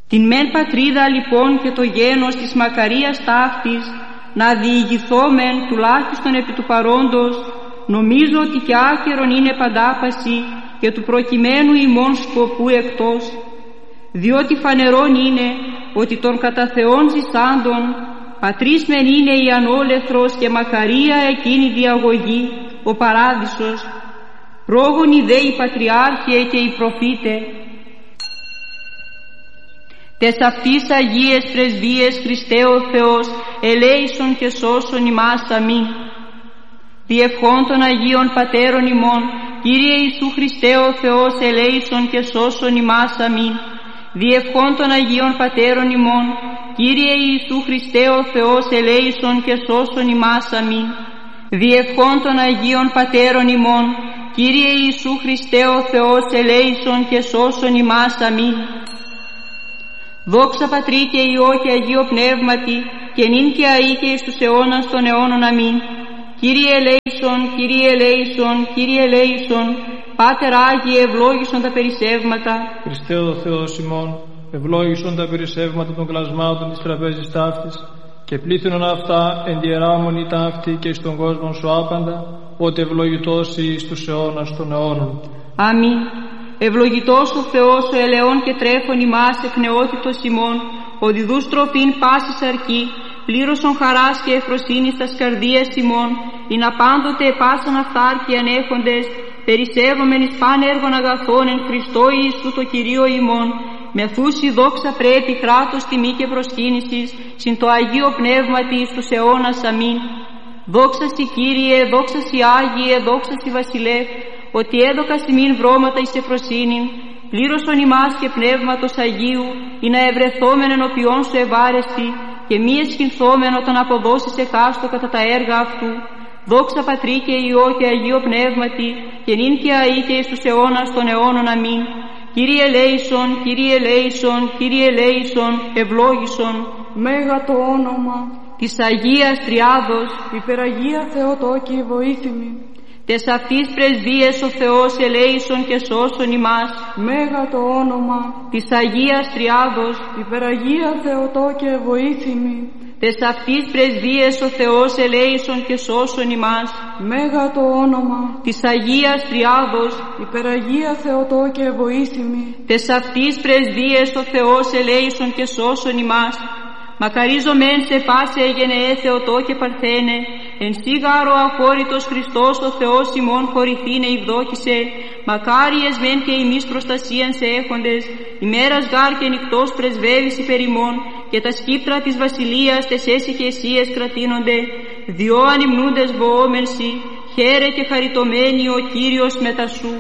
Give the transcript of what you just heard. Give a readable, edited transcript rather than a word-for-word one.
Την μεν πατρίδα λοιπόν και το γένος της μακαρίας ταύτης να διηγηθόμεν τουλάχιστον επί του παρόντος, νομίζω ότι κι άκερον είναι παντάπαση και του προκειμένου ημών σκοπού εκτός, διότι φανερόν είναι ότι των κατά Θεόν ζησάντων πατρίς μεν είναι η ανόλεθρος και μακαρία εκείνη διαγωγή, ο παράδεισος, πρόγονοι δε οι πατριάρχοι και οι προφήτε, τες αυτής Αγίες πρεσβείες Χριστέ ο Θεός ελέησον και σώσον ημάς αμήν. Διευχών των Αγίων Πατέρων ημών, Κύριε Ιησού Χριστέ ο Θεός ελέησον και σώσον ημάς αμήν. Διευχών των Αγίων Πατέρων ημών, Κύριε Ιησού Χριστέ ο Θεός ελέησον και σώσον ημάς αμήν. Διευχών των Αγίων Πατέρων ημών, Κύριε Ιησού Χριστέ ο Θεός ελέησον και σώσον ημάς αμήν. Δόξα Πατρί και Υιό και Αγίο Πνεύματι, και νυν και αεί και εις τους αιώνας των αιώνων αμήν. Κύριε ελέησον, Κύριε ελέησον, Κύριε ελέησον, Πάτερ Άγιε ευλόγησον τα περισσεύματα. Χριστέ ο Θεός ημών, ευλόγησον τα περισσεύματα των κλασμάτων της τραπέζης ταύτης, και πλήθυνον αυτά εν διεράμονη ταύτη και στον κόσμο σου άπαντα, ότι ευλογητός εις τους αιώνας των αιώνων. Αμήν. Ευλογητός ο Θεός ο ελαιών και τρέφων ημάς εκ νεότητος ημών, ο διδούς τροφήν πάσης αρκή, πλήρωσον χαράς και ευφροσύνης τας καρδίας ημών, ειν απάντοτε επάσαν αυτάρκοι ανέχοντες, περισσεύομεν εις παν έργων αγαθών εν Χριστώ Ιησού το Κυρίο ημών, με θούση δόξα πρέπει, κράτος, τιμή και προσκύνησης, συν το Αγίο Πνεύματι εις τους αιώνας αμήν. Δόξα σοι Κύριε, δόξα σοι Άγιε, δόξα σοι Βασιλεύ, ότι έδωκας ημίν βρώματα εις ευφροσύνην, πλήρωσον ημάς και πνεύματος Αγίου, ή να ευρεθόμεν ενωπιών σου ευάρεστη, και μη εσχυνθόμεν όταν αποδώσεις εκάστο κατά τα έργα αυτού. Δόξα Πατρί και Υιό και Αγίο Πνεύματι, και νυν και αεί και εις τους αιώνας των αιώνων αμήν. Κύριε ελέησον, Κύριε ελέησον, Κύριε ελέησον, ευλόγησον. Μέγα το όνομα της Αγίας Τριάδος, υπεραγία Θεοτόκη βοήθημη. Τες αυτής πρεσβείες ο Θεός ελέησον και σώσον ημάς. Μέγα το όνομα της Αγίας Τριάδος, υπεραγία Θεοτόκη βοήθημη. Τες αυτής πρεσβείες ο Θεός ελέησον και σώσον ημάς. Μέγα το όνομα της Αγίας Τριάδος, υπεραγία Θεοτόκη βοήθημη. Τες αυτής πρεσβείες ο Θεός ελέησον και σώσον ημάς. Μακαρίζομεν σε πάσε γενεέ Θεοτό και Παρθένε, εν σίγαρο αφόρητος Χριστός ο Θεός ημών χωρηθήνε ευδόχησε, μακάριες μεν και ημείς προστασίαν σε έχοντες, ημέρας γάρ και νυχτός πρεσβεύεις υπερ ημών, και τα σκύπτρα της βασιλείας τες έσυχεσίες κρατείνονται, διό ανυμνούντες βοόμενσι, χαίρε και χαριτωμένοι ο Κύριος μετα σου.